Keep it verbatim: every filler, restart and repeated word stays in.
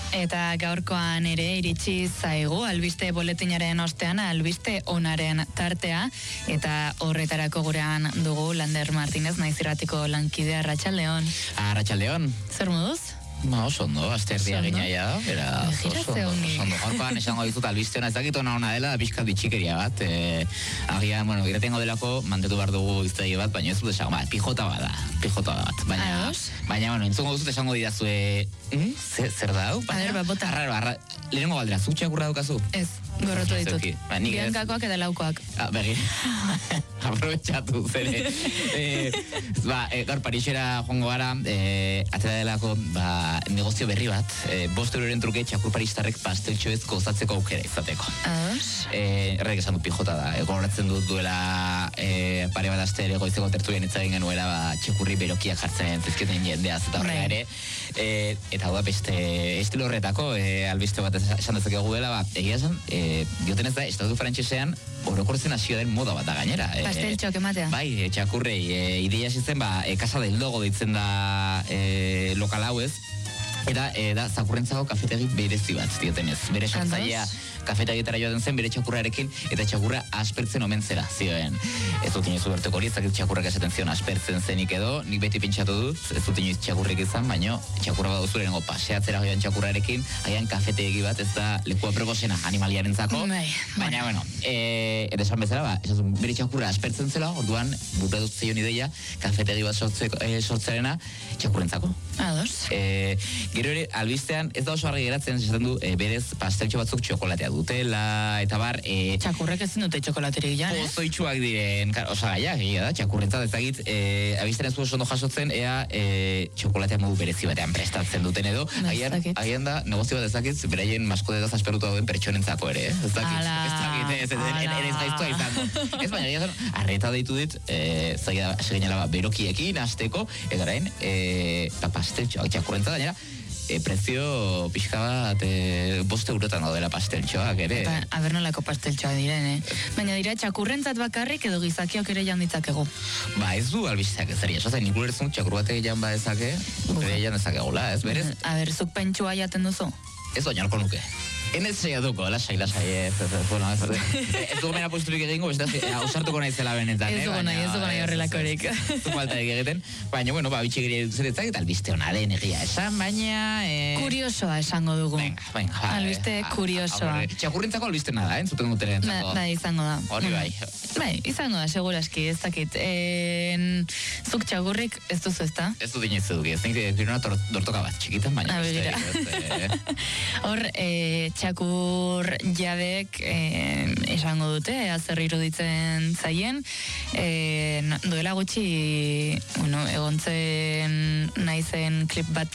Eta gaurkoan ere iritsi zaigu albiste boletinaren ostean albiste onaren tartea eta horretarako gurean dugu Lander Martínez naiz irratiko lankidea. Arratsaldeon. Arratsaldeon. Zer moduz? Ba, oso ondo, azterdia gineaia, bera, oso ondo, oso ondo. Gaurkoan esango dizut albisteona, ez dakit ona ona dela, pixkat bitxikeria bat, e, agian, bueno, iratengo delako, mantetu behar dugu iztegi bat, baina ez dut esango, ba, pijota bat da, pijota bat, baina, baina, bueno, entzungo duzut esango didazue, mm? zer, zer da, hau? A ber, ba, bota. Arraro, arra, lehenengo galdera, zuk txakurra daukazu? Ez, gorrotu ditut. Ba, Biankakoak eta laukoak. Ah, begi, aprobetxatu, zere. e, ba, e, gaur Parisera joango gara, e, atera delako, ba, negozio berri bat, e, bost euroren truke txakur paristarrek pasteltxo ez gozatzeko aukera izateko. Ados? E, errek esan du pijota da, e, gogoratzen dut duela e, pare bat aste ere goizeko tertulian itzagin genuela, ba, txakurri berokiak jartzen zizketen jendeaz eta horrela ere. E, eta hau da, beste estilo horretako, e, albiste bat esan dezakegu dela, ba, egia esan, e, dioten ez da, estatu frantsesean orokortzen hasio den moda bat da gainera. Pasteltxoak ematea. Bai, e, txakurrei, e, ideia zitzen, ba, e, Casa del Logo ditzen da e, lokal hau ez, eta e, da zakurrentzako kafetegi berezi bat diotenez. Bere sortzailea kafetegietara joaten zen bere txakurrarekin eta txakurra aspertzen omen zera zioen. Ez dut inoiz uberteko hori, ez dakit txakurrak esaten zion aspertzen zenik edo, nik beti pentsatu dut, ez dut inoiz txakurrik izan, baino txakurra baduzu lehenengo paseatzera joan txakurrarekin, haian kafetegi bat ez da lekua proposena animaliarentzako. Baina, bueno, e, eta esan bezala, ba, esan bere txakurra aspertzen zela, orduan buka dut zeion ideia, kafetegi bat sortzeko, e, sortzarena txakurrentzako. Ados. E, gero ere, albistean ez da oso argi geratzen, esaten du, e, berez pasteltxo batzuk txokolatea dutela, eta bar... E, txakurrek ez dute txokolaterik jan, eh? Pozoitxuak diren, osagaiak, egia da, txakurrentzat ezagit, e, albistean ez du oso ondo jasotzen, ea e, txokolatea modu berezi batean prestatzen duten edo, agian da, negozio bat ezakit, beraien maskotetaz asperutu dauden pertsonentzako ere, ez dakit, ez dakit, ez ere ez gaiztua izan. Ez baina, egia zen, arreta deitu dit, zaila seginala berokiekin, azteko, edarain, pasteltxoak txakurrentzat gainera, e, prezio pixka bat e, bost eurotan daudela pasteltxoak ere. Eta, aber nolako pasteltxoak diren, eh? Baina dira txakurrentzat bakarrik edo gizakiok ere jan ditzakegu. Ba, ez du albisteak ez ari, esatzen nik ulertzen txakur batek jan badezake, bere jan dezakegula, ez berez? Aber, zuk pentsua jaten duzu? Ez oinarko nuke. Enez seiatuko, lasai, lasai, ez, ez, ez, bueno, ez, ez dugu mena posturik egingo, ez da, ausartuko nahi zela benetan, eh? Ez dugu nahi, ez dugu nahi horrelakorik. Ez du falta egiten, baina, bueno, ba, bitxigiri duzeretzak, eta albiste hona den egia esan, baina... Eh... Kuriosoa esango dugu. Venga, venga, ba, albiste eh, kuriosoa. Txakurrentzako albiste nada, eh, zuten duteren. Bai, izango da. Hori bai. Bai, izango da, seguraski, ez dakit. En, zuk txakurrik ez duzu ezta? Ez dut inoiz eduki, ez nik una dortoka bat, txikitan, baina beste. Hor, txakur jadek eh, esango dute, azer iruditzen zaien, eh, duela gutxi, bueno, egontzen naizen klip bat